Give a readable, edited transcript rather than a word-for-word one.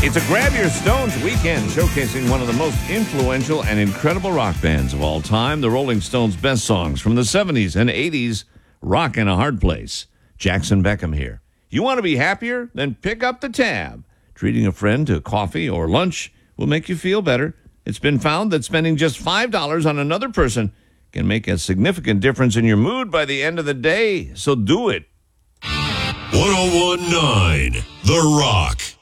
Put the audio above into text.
It's a Grab Your Stones weekend showcasing one of the most influential and incredible rock bands of all time, the Rolling Stones' best songs from the 70s and 80s, Rock in a Hard Place. Jackson Beckham here. You want to be happier? Then pick up the tab. Treating a friend to coffee or lunch will make you feel better. It's been found that spending just $5 on another person can make a significant difference in your mood by the end of the day, so do it. 101.9 The Rock.